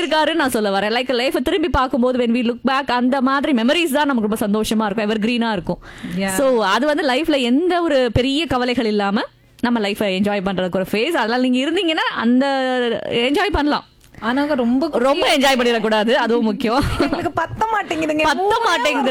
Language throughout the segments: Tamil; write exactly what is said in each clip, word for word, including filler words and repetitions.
பண்ணிருக்காருன்னு நான் சொல்ல வரேன். லைக் லைஃப் திரும்பி பார்க்கும்போது when we look back அந்த மாதிரி மெமரிஸ் தான் நமக்கு ரொம்ப சந்தோஷமா இருக்கும், எவர் கிரீனா இருக்கும். சோ அது வந்து லைஃப்ல எந்த ஒரு பெரிய கவலைகள் இல்லாம நம்ம லைஃபை என்ஜாய் பண்றதுக்கு ஒரு ஃபேஸ். அதனால நீங்க இருந்தீங்கன்னா அந்த என்ஜாய் பண்ணலாம். ஆனா ரொம்ப ரொம்ப என்ஜாய் பண்ணிடக்கூடாது, அதுவும் முக்கியம். எங்களுக்கு பத்த மாட்டேங்குதுங்க, பத்த மாட்டேங்குது,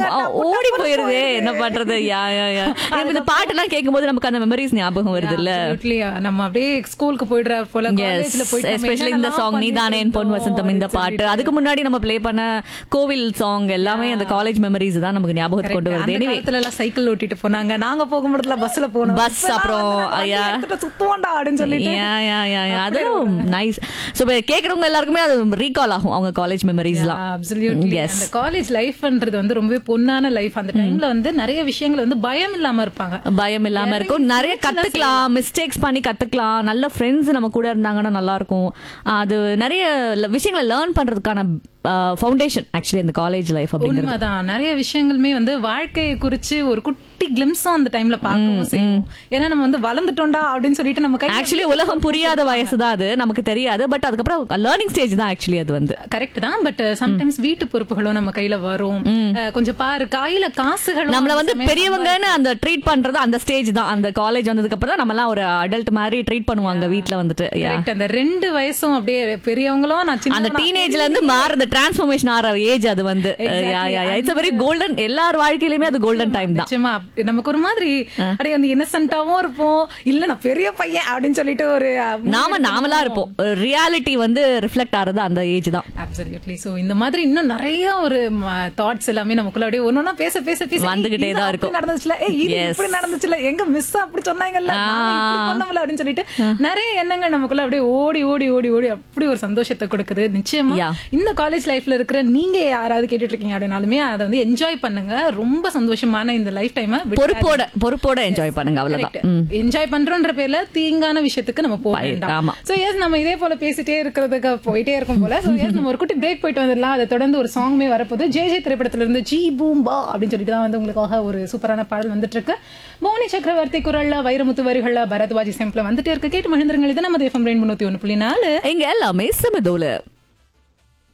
ஓடி போயிருதே, என்ன பண்றது. யா யா யா இந்த பாட்டு எல்லாம் கேட்கும் போது நமக்கு அந்த மெமரிஸ் ஞாபகம் வருது இல்ல. நம்ம அப்படியே ஸ்கூலுக்கு போயிடுற போல, காலேஜ்ல போயிட்டு எஸ்பெஷலி இந்த சாங் நீதானே என் பொன் வசந்தம், இந்த பாட்டு அதுக்கு முன்னாடி நம்ம ப்ளே பண்ண கோவில் சாங் எல்லாமே அந்த காலேஜ் மெமரிஸ் தான் நமக்கு ஞாபகத்துக்கு கொண்டு வருது. எனிவே எல்லாம் சைக்கிள் ஓட்டிட்டு போனாங்க, நாங்க போகும்போதுல பஸ்ல போனோம், பஸ் அப்புறம் சுத்துவாண்டா அப்படின்னு சொல்லிட்டு. யா யா யா அதுவும் நைஸ். சோ கேக்குறவங்க எல்லாருக்குமே அது ரீகால் ஆகும் அவங்க காலேஜ் மெமரிஸ்லாம். அப்சல்யூட்லி. அந்த காலேஜ் லைஃப்ன்றது வந்து ரொம்பவே பொன்னான லைஃப். அந்த டைம்ல வந்து நிறைய விஷயங்கள் வந்து பயம் இல்லாம இருப்பாங்க, பயம் இல்லாம இருக்கும், நிறைய கத்துக்கலாம், மிஸ்டேக்ஸ் பண்ணி கத்துக்கலாம், நல்ல ஃப்ரெண்ட்ஸ் நம்ம கூட இருந்தாங்கன்னா நல்லா இருக்கும். அது நிறைய விஷயங்களை லேர்ன் பண்றதுக்கான ஃபவுண்டேஷன் ஆக்சுவலி இந்த காலேஜ் லைஃப் அப்படிங்கிறது. உண்மைதான். நிறைய விஷயங்களுமே வந்து வாழ்க்கையை குறிச்சு ஒரு குட்டி கிளிம்ஸும் அந்த டைம்ல பார்க்கவும் செய்யும். ஏன்னா நம்ம வந்து வளர்ந்துட்டோம்டா அப்படின்னு சொல்லிட்டு நம்ம ஆக்சுவலி உலகம் புரியாத வயசு தான் அது, நமக்கு தெரியாது. பட் அதுக்கப்புறம் லேர்னிங் ஸ்டேஜ் தான் ஆக்சுவலி அது வந்து. கரெக்ட் தான். பட் சம்டைம்ஸ் வீட்டு பொறுப்புகளும் நம்ம கையில வரும், கொஞ்சம் பாரு கையில காசுகளும் நம்மள வந்து பெரியவங்கன்னு அந்த ட்ரீட் பண்றது அந்த ஸ்டேஜ் தான். அந்த காலேஜ் வந்ததுக்கு அப்புறம் தான் நம்ம எல்லாம் ஒரு அடல்ட் மாதிரி ட்ரீட் பண்ணுவாங்க வீட்டுல வந்துட்டு. அந்த ரெண்டு வயசும் அப்படியே பெரியவங்களும் நான் அந்த டீனேஜ்ல இருந்து மாறுது, டிரான்ஸ்ஃபர்மேஷன் ஆற ஏஜ் அது வந்து. இட்ஸ் a very golden, எல்லார் வாழ்க்கையிலுமே அது கோல்டன் டைம் தான். நிச்சயமா நமக்கு ஒரு மாதிரி அப்படியே வந்து இன்னசென்ட்டாவும் இருப்போம், இல்ல நான் பெரிய பையன் அப்படின்னு சொல்லிட்டு ஒரு நாம நாமலா இருப்போம். ரியாலிட்டி வந்து ரிஃப்ளெக்ட் ஆறது அந்த ஏஜ் தான். அப்சல்யூட்லி. சோ இந்த மாதிரி இன்னும் நிறைய ஒரு தாட்ஸ் எல்லாமே நமக்குள்ள அப்படியே ஒன்னொன்னா பேச பேச பேச வந்துகிட்டே தான் இருக்கும். நடந்துச்சுல, ஏய் இது இப்படி நடந்துச்சுல, எங்க மிஸ் அப்படி சொன்னாங்கல்ல, இப்படி பண்ணவல அப்படின்னு சொல்லிட்டு நிறைய எண்ணங்கள் நமக்குள்ள அப்படியே ஓடி ஓடி ஓடி ஓடி அப்படி ஒரு சந்தோஷத்தை கொடுக்குது. நிச்சயமா இந்த காலேஜ் லைஃப்ல இருக்கிற நீங்க யாராவது கேட்டுட்டு இருக்கீங்க அப்படின்னாலுமே அதை வந்து என்ஜாய் பண்ணுங்க. ரொம்ப சந்தோஷமான இந்த லைஃப் டைம் பொறுப்போட பொறுப்போட என்ஜாய் பண்ணுங்க. அவ்வளவுதான். என்ஜாய் பண்றோன்ற பேர்ல தீங்கான விஷயத்துக்கு நம்ம போக வேண்டாம். சோ எஸ் நம்ம இதே போல பேசிட்டே இருக்கிறதுக்கு போயிட்டே இருக்கும் போல. சோ எஸ் நம்ம ஒரு குட்டி பிரேக் போயிட்டு வந்துடலாம். அதை தொடர்ந்து ஒரு சாங்மே வரப்போது. ஜே ஜே திரைப்படத்துல இருந்து ஜி பூம் பா அப்படின்னு சொல்லிட்டு தான் வந்து உங்களுக்காக ஒரு சூப்பரான பாடல் வந்துட்டு இருக்கு. மோனி சக்கரவர்த்தி குரல்ல, வைரமுத்து வரிகள்ல, பரத்வாஜி செம்ப்ல வந்துட்டே இருக்கு. கேட்டு மகிழ்ந்துருங்கள். இது நம்ம எஃப்எம் ரெயின்போ நூத்தி ஒன்று புள்ளி நாலு. இங்க எல்லாமே சமதோல.